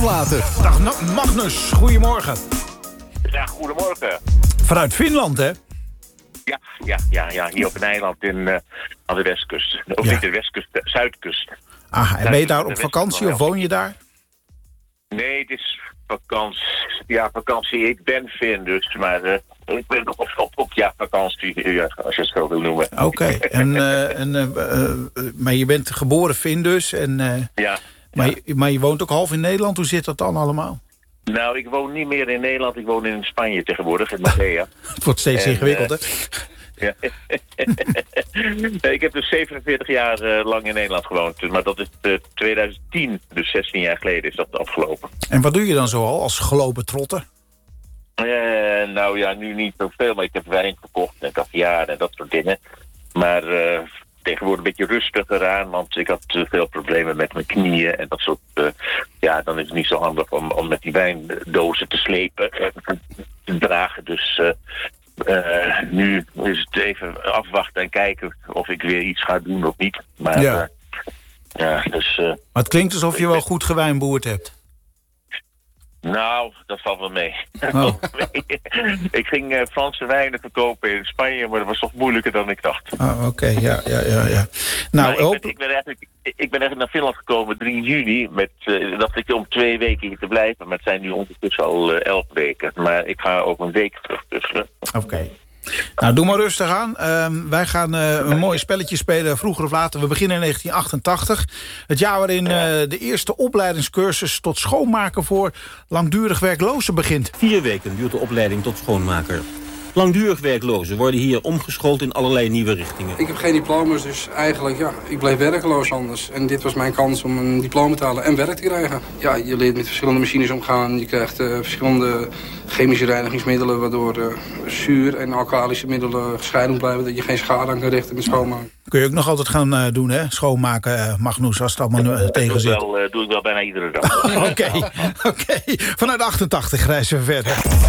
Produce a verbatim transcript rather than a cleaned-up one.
of later. Dag Na- Magnus, goedemorgen. Ja, goedemorgen. Vanuit Finland, hè? Ja, ja, ja, ja, hier op een eiland in, uh, aan de westkust. Of Ja. niet de westkust, de zuidkust. Ah, en ben je daar op vakantie of woon je daar? Nee, het is vakantie. Ja, vakantie. Ik ben Fin, dus. Maar uh, ik ben nog op, op, op ja, vakantie, ja, als je het zo wil noemen. Oké, okay. en, uh, en, uh, uh, maar je bent geboren Fin dus. En, uh, ja. Maar, ja. Je, maar je woont ook half in Nederland. Hoe zit dat dan allemaal? Nou, ik woon niet meer in Nederland. Ik woon in Spanje tegenwoordig, in Marbella. Het wordt steeds en, ingewikkeld, uh, hè? Ja. Ik heb dus zevenenveertig jaar uh, lang in Nederland gewoond. Maar dat is uh, twintig tien, dus zestien jaar geleden is dat afgelopen. En wat doe je dan zoal als globetrotter? Uh, nou ja, nu niet zoveel, maar ik heb wijn verkocht en caviar en dat soort dingen. Maar uh, tegenwoordig een beetje rustiger aan, want ik had uh, veel problemen met mijn knieën en dat soort... Uh, ja, dan is het niet zo handig om, om met die wijndozen te slepen en te dragen. Dus... Uh, Uh, nu is het even afwachten en kijken of ik weer iets ga doen of niet. Maar ja, uh, ja dus... Uh, maar het klinkt alsof je wel goed gewijnboerd hebt. Nou, dat valt wel mee. Oh. Ik ging uh, Franse wijnen verkopen in Spanje, maar dat was toch moeilijker dan ik dacht. Oh, Oké, okay. ja, ja, ja, ja. Nou, ik, hoop... ben, ik, ben eigenlijk, ik ben eigenlijk naar Finland gekomen drie juni. Met, uh, dacht ik om twee weken hier te blijven, maar het zijn nu ondertussen al uh, elf weken. Maar ik ga ook een week terug. Dus, uh. Oké. Okay. Nou, doe maar rustig aan. Uh, wij gaan uh, een mooi spelletje spelen, vroeger of later. We beginnen in negentien achtentachtig. Het jaar waarin uh, de eerste opleidingscursus tot schoonmaker voor langdurig werklozen begint. Vier weken duurt de opleiding tot schoonmaker. Langdurig werklozen worden hier omgeschoold in allerlei nieuwe richtingen. Ik heb geen diploma's, dus eigenlijk, ja, ik bleef werkloos anders. En dit was mijn kans om een diploma te halen en werk te krijgen. Ja, je leert met verschillende machines omgaan. Je krijgt uh, verschillende chemische reinigingsmiddelen, waardoor uh, zuur en alkalische middelen gescheiden blijven. Dat je geen schade aan kan richten met schoonmaken. Kun je ook nog altijd gaan uh, doen, hè? Schoonmaken, uh, Magnus, als het allemaal uh, tegen zit. Dat doe, uh, doe ik wel bijna iedere dag. Oké, okay. okay. Vanuit achtentachtig reizen we verder.